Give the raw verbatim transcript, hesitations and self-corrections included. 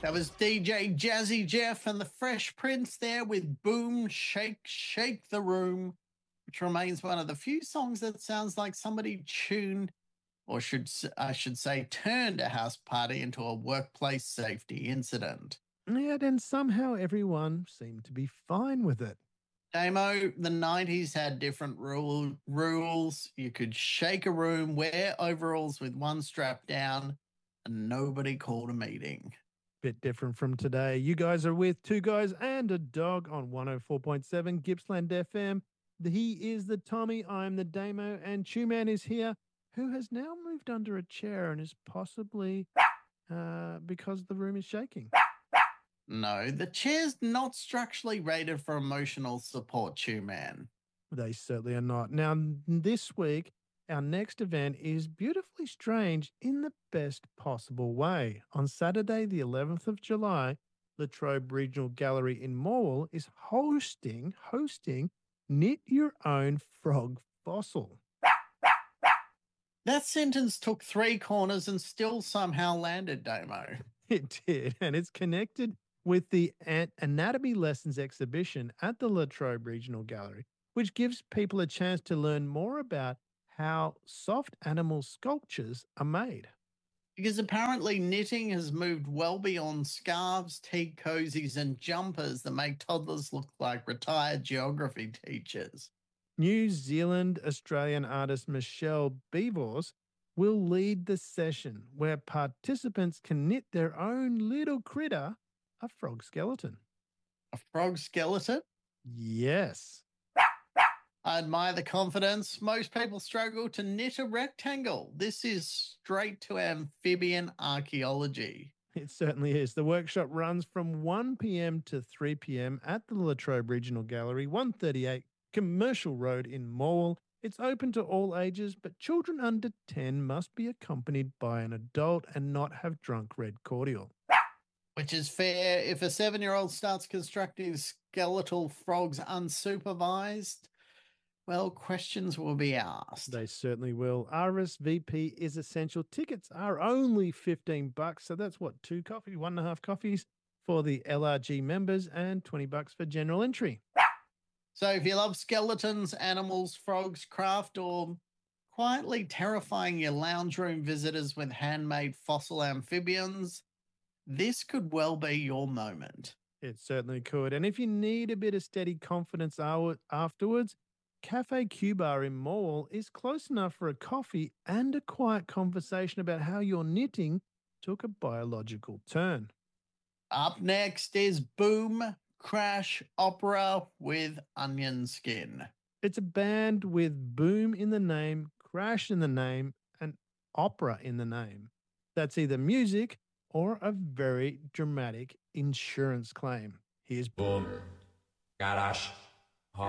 That was D J Jazzy Jeff and the Fresh Prince there with Boom, Shake, Shake the Room, which remains one of the few songs that sounds like somebody tuned, or should I should say turned a house party into a workplace safety incident. Yet, and somehow everyone seemed to be fine with it. Damo, the nineties had different rule, rules. You could shake a room, wear overalls with one strap down, and nobody called a meeting. Bit different from today. You guys are with Two Guys and a Dog on one oh four point seven Gippsland F M. He is the Tommy, I'm the Damo, and Chew Man is here, who has now moved under a chair and is possibly uh, because the room is shaking. No, the chair's not structurally rated for emotional support, Chew Man. They certainly are not. Now, this week, our next event is beautifully strange in the best possible way. On Saturday, the eleventh of July, Latrobe Regional Gallery in Morwell is hosting, hosting Knit Your Own Frog Fossil. That sentence took three corners and still somehow landed, Damo. It did, and it's connected with the Anatomy Lessons exhibition at the Latrobe Regional Gallery, which gives people a chance to learn more about how soft animal sculptures are made. Because apparently knitting has moved well beyond scarves, tea cozies, and jumpers that make toddlers look like retired geography teachers. New Zealand Australian artist Michelle Beavors will lead the session where participants can knit their own little critter, a frog skeleton. A frog skeleton? Yes. I admire the confidence. Most people struggle to knit a rectangle. This is straight to amphibian archaeology. It certainly is. The workshop runs from one p.m. to three p.m. at the Latrobe Regional Gallery, one thirty-eight Commercial Road in Morwell. It's open to all ages, but children under ten must be accompanied by an adult and not have drunk red cordial. Which is fair. If a seven-year-old starts constructing skeletal frogs unsupervised, well, questions will be asked. They certainly will. R S V P is essential. Tickets are only fifteen bucks, so that's what, two coffees, one and a half coffees for the L R G members and twenty bucks for general entry. So if you love skeletons, animals, frogs, craft, or quietly terrifying your lounge room visitors with handmade fossil amphibians, this could well be your moment. It certainly could. And if you need a bit of steady confidence afterwards, Cafe Q-Bar in Morwell is close enough for a coffee and a quiet conversation about how your knitting took a biological turn. Up next is Boom Crash Opera with Onion Skin. It's a band with boom in the name, crash in the name, and opera in the name. That's either music or a very dramatic insurance claim. Here's Boom, Garage,